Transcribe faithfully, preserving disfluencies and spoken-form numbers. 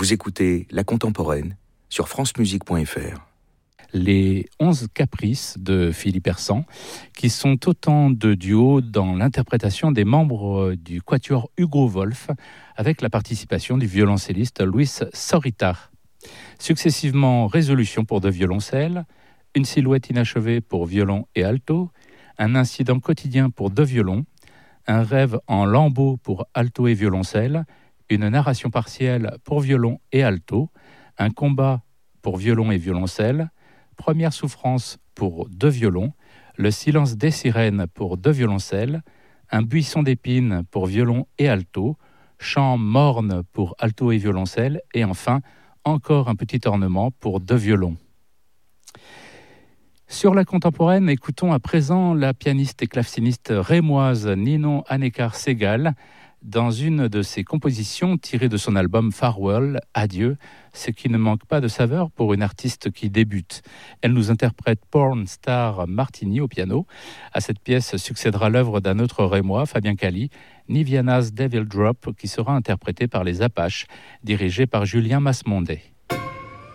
Vous écoutez La Contemporaine sur francemusique point f r. Les onze caprices de Philippe Hersant, qui sont autant de duos dans l'interprétation des membres du quatuor Hugo Wolf, avec la participation du violoncelliste Luis Zorita. Successivement, Résolution pour deux violoncelles, Une silhouette inachevée pour violon et alto, Un incident quotidien pour deux violons, Un rêve en lambeaux pour alto et violoncelle, Une narration partielle pour violon et alto, Un combat pour violon et violoncelle, Première souffrance pour deux violons, Le silence des sirènes pour deux violoncelles, Un buisson d'épines pour violon et alto, Chant morne pour alto et violoncelle, et enfin, encore un petit ornement pour deux violons. Sur la contemporaine, écoutons à présent la pianiste et claveciniste rémoise Ninon Anekar-Segal dans une de ses compositions tirées de son album Farewell, Adieu, ce qui ne manque pas de saveur pour une artiste qui débute. Elle nous interprète Porn Star Martini au piano. À cette pièce succédera l'œuvre d'un autre rémois, Fabien Cali, Niviana's Devil Drop, qui sera interprété par les Apaches, dirigé par Julien Masmondet.